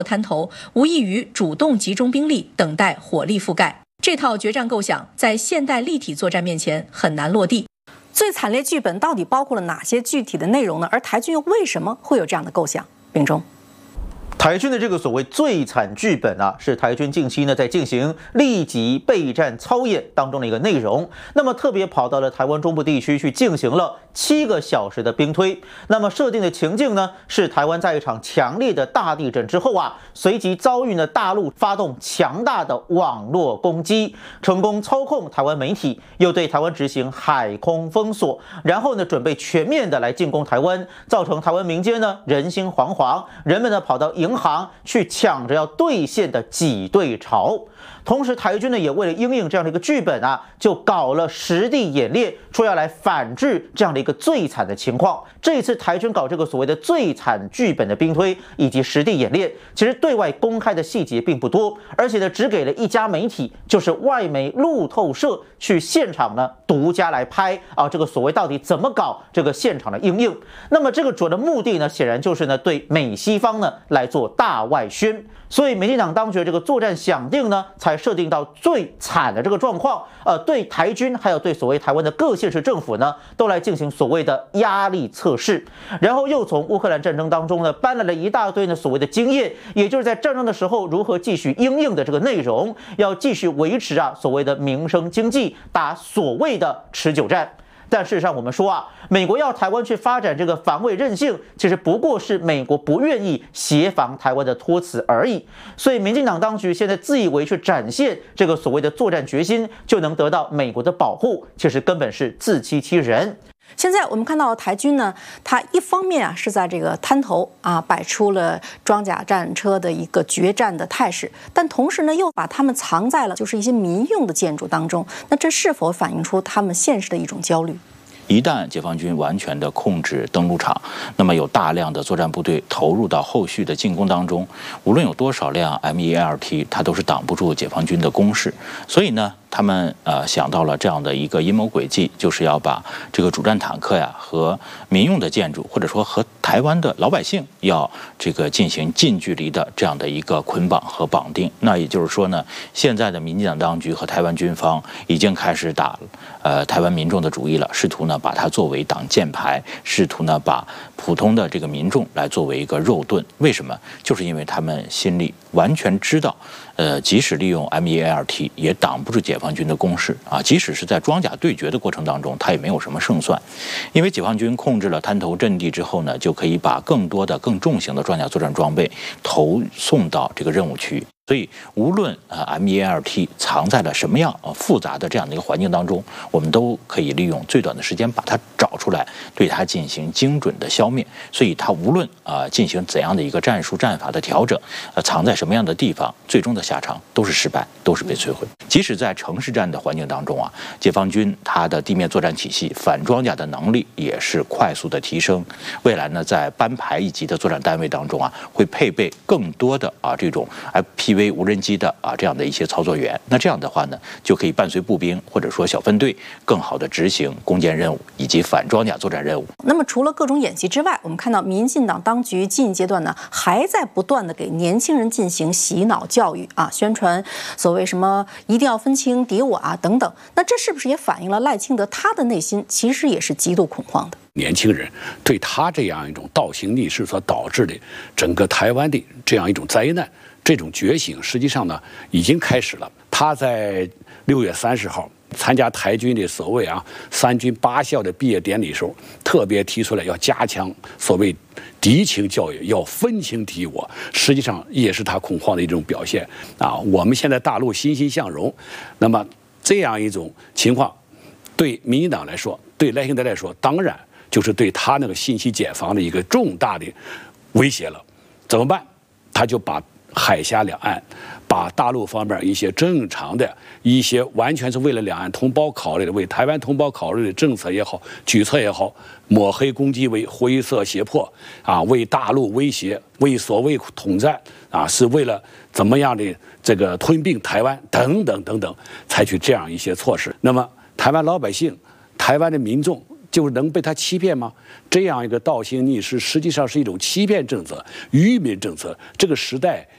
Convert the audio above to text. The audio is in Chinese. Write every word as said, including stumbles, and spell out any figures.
滩头，无异于主动集中兵力，等待火力覆盖。这套决战构想在现代立体作战面前很难落地。 最惨烈剧本到底包括了哪些具体的内容呢？而台军又为什么会有这样的构想？秉忠。 台军的这个所谓最惨剧本啊，是台军近期呢在进行立即备战操演当中的一个内容。那么特别跑到了台湾中部地区去进行了七个小时的兵推。那么设定的情境呢，是台湾在一场强烈的大地震之后啊，随即遭遇呢大陆发动强大的网络攻击，成功操控台湾媒体，又对台湾执行海空封锁，然后呢准备全面的来进攻台湾，造成台湾民间呢人心惶惶，人们呢跑到银行去抢着要兑现的挤兑潮。同时台军呢也为了因应这样的一个剧本啊，就搞了实地演练，说要来反制这样的一个最惨的情况。这一次台军搞这个所谓的最惨剧本的兵推以及实地演练，其实对外公开的细节并不多，而且呢只给了一家媒体，就是外媒路透社去现场呢独家来拍啊这个所谓到底怎么搞这个现场的因应。那么这个主要的目的呢，显然就是呢对美西方呢来做大外宣。所以民进党当局的这个作战想定呢，才设定到最惨的这个状况，呃，对台军还有对所谓台湾的各县市政府呢，都来进行所谓的压力测试，然后又从乌克兰战争当中呢，搬来了一大堆呢所谓的经验，也就是在战争的时候如何继续因应的这个内容，要继续维持啊所谓的民生经济，打所谓的持久战。但事实上，我们说啊，美国要台湾去发展这个防卫韧性，其实不过是美国不愿意协防台湾的托词而已。所以，民进党当局现在自以为去展现这个所谓的作战决心，就能得到美国的保护，其实根本是自欺欺人。 现在我们看到台军呢，它一方面啊是在这个滩头啊摆出了装甲战车的一个决战的态势，但同时呢又把他们藏在了就是一些民用的建筑当中。那这是否反映出他们现实的一种焦虑？ 一旦解放军完全的控制登陆场，那么有大量的作战部队投入到后续的进攻当中，无论有多少辆 M 一 A R T， 它都是挡不住解放军的攻势。所以呢，他们呃想到了这样的一个阴谋诡计，就是要把这个主战坦克呀和民用的建筑，或者说和台湾的老百姓要这个进行近距离的这样的一个捆绑和绑定。那也就是说呢，现在的民进党当局和台湾军方已经开始打呃台湾民众的主意了，试图呢把它作为挡箭牌，试图呢把普通的这个民众来作为一个肉盾。为什么？就是因为他们心里完全知道，呃，即使利用 M 一 A R T 也挡不住解放军的攻势啊！即使是在装甲对决的过程当中，他也没有什么胜算，因为解放军控制了滩头阵地之后呢，就可以把更多的、更重型的装甲作战装备投送到这个任务区。所以，无论呃 M 一 A R T 藏在了什么样呃复杂的这样的一个环境当中，我们都可以利用最短的时间把它找出来，对它进行精准的消灭。所以，它无论啊、呃、进行怎样的一个战术战法的调整，呃藏在什么样的地方，最终的下场都是失败，都是被摧毁。即使在城市战的环境当中啊，解放军它的地面作战体系反装甲的能力也是快速的提升。未来呢，在班排一级的作战单位当中啊，会配备更多的啊这种 F P V 无人机的啊这样的一些操作员。那这样的话呢，就可以伴随步兵或者说小分队更好的执行攻坚任务以及反装甲作战任务。 那么除了各种演习之外，我们看到民进党当局近阶段呢，还在不断的给年轻人进行洗脑教育啊，宣传所谓什么一定要分清敌我啊等等。那这是不是也反映了赖清德他的内心其实也是极度恐慌的？ 年轻人对他这样一种倒行逆施所导致的整个台湾的这样一种灾难，这种觉醒实际上呢已经开始了。他在六月三十号参加台军的所谓啊三军八校的毕业典礼时候，特别提出来要加强所谓敌情教育，要分清敌我，实际上也是他恐慌的一种表现啊。我们现在大陆欣欣向荣，那么这样一种情况，对民进党来说，对赖清德来说，当然就是对他那个信息茧房的一个重大的威胁了。怎么办？他就把海峡两岸，把大陆方面一些正常的一些完全是为了两岸同胞考虑的、为台湾同胞考虑的政策也好、举措也好，抹黑攻击为灰色胁迫啊，为大陆威胁，为所谓统战啊，是为了怎么样的这个吞并台湾等等等等，采取这样一些措施。那么台湾老百姓、台湾的民众就能被他欺骗吗？这样一个倒行逆施，实际上是一种欺骗政策、愚民政策。这个时代